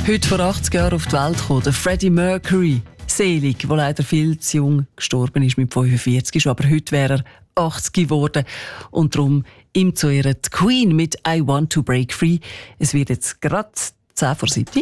Heute vor 80 Jahren auf die Welt gekommen, der Freddie Mercury. Selig, der leider viel zu jung gestorben ist, mit 45 ist, aber heute wäre er 80 geworden. Und darum ihm zu Ehren die Queen mit «I Want to Break Free». Es wird jetzt gerade 10 vor 7.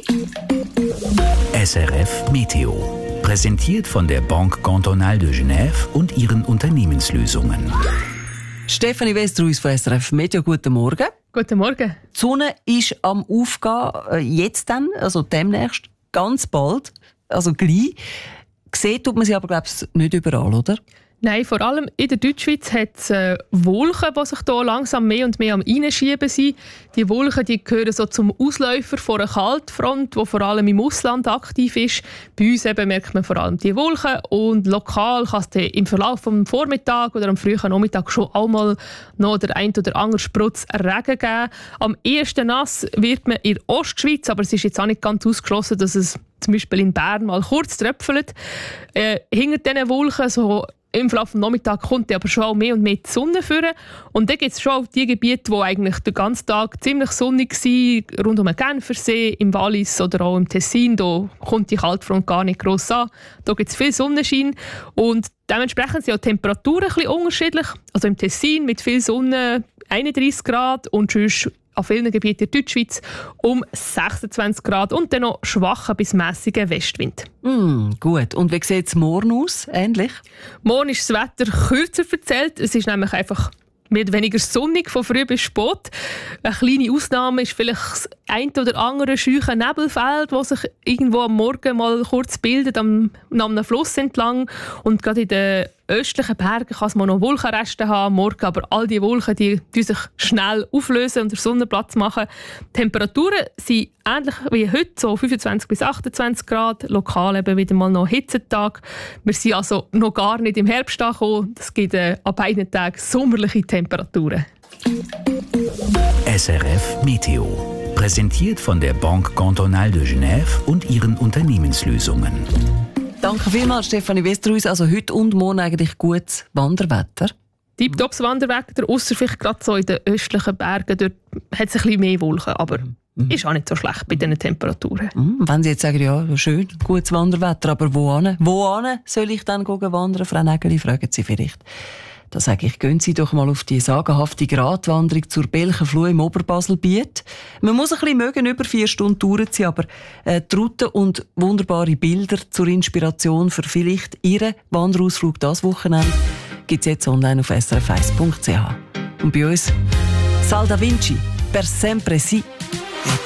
SRF Meteo. Präsentiert von der Banque Cantonale de Genève und ihren Unternehmenslösungen. Stefanie Westerhuis von SRF Meteo, guten Morgen. Guten Morgen. Die Sonne ist am Aufgehen, jetzt dann, also demnächst, ganz bald, also gleich. Gesehen tut man sie aber, glaube ich, nicht überall, oder? Nein, vor allem in der Deutschschweiz hat es Wolken, die sich hier langsam mehr und mehr am Reinschieben sind. Die Wolken die gehören so zum Ausläufer von einer Kaltfront, die vor allem im Ausland aktiv ist. Bei uns eben merkt man vor allem die Wolken und lokal kann es im Verlauf des Vormittags oder am frühen Nachmittag schon einmal noch der ein oder andere Sprutz Regen geben. Am ehesten nass wird man in der Ostschweiz, aber es ist jetzt auch nicht ganz ausgeschlossen, dass es zum Beispiel in Bern mal kurz tröpfelt. Hinter diesen Wolken so im Verlauf des Nachmittags kommt aber schon auch mehr und mehr die Sonne führen. Und dann gibt es schon auch die Gebiete, die eigentlich den ganzen Tag ziemlich sonnig waren, rund um den Genfersee, im Wallis oder auch im Tessin. Da kommt die Kaltfront gar nicht gross an. Da gibt es viel Sonnenschein. Und dementsprechend sind auch die Temperaturen ein bisschen unterschiedlich. Also im Tessin mit viel Sonne 31 Grad und sonst an vielen Gebieten der Deutschschweiz um 26 Grad und dann noch schwacher bis mässiger Westwind. Gut. Und wie sieht es morgen aus? Ähnlich? Morgen ist das Wetter kürzer verzählt. Es ist nämlich einfach mehr oder weniger sonnig von früh bis spät. Eine kleine Ausnahme ist vielleicht das ein oder andere scheuche Nebelfeld, das sich irgendwo am Morgen mal kurz bildet, am einem Fluss entlang. Und gerade in den östlichen Bergen kann es mal noch Wolkenreste haben am Morgen, aber all die Wolken die sich schnell auflösen und der Sonne Platz machen. Die Temperaturen sind ähnlich wie heute, so 25 bis 28 Grad, lokal eben wieder mal noch Hitzetag. Wir sind also noch gar nicht im Herbst angekommen. Es gibt an beiden Tagen sommerliche Temperaturen. SRF Meteo. Präsentiert von der Banque Cantonale de Genève und ihren Unternehmenslösungen. Danke vielmals, Stefanie Westerhuis. Also heute und morgen eigentlich gutes Wanderwetter. Tipptopps Wanderwetter, ausser vielleicht gerade so in den östlichen Bergen. Dort hat es ein bisschen mehr Wolken, aber ist auch nicht so schlecht bei diesen Temperaturen. Wenn Sie jetzt sagen, ja, schön, gutes Wanderwetter, aber wo soll ich dann wandern? Frau Nägeli, fragen Sie vielleicht. Da sage ich, gehen Sie doch mal auf die sagenhafte Gratwanderung zur Belchenfluh im Oberbaselbiet. Man muss ein bisschen mögen, über 4 Stunden durchziehen, aber die Route und wunderbare Bilder zur Inspiration für vielleicht Ihren Wanderausflug das Wochenende gibt es jetzt online auf srf1.ch. Und bei uns Sal da Vinci, per sempre si.